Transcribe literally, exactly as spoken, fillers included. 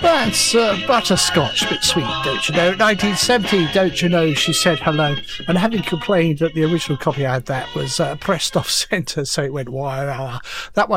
That's uh, butterscotch, bit sweet, don't you know? nineteen seventy, don't you know, she said hello. And having complained that the original copy I had that was uh, pressed off centre, so it went wire. That one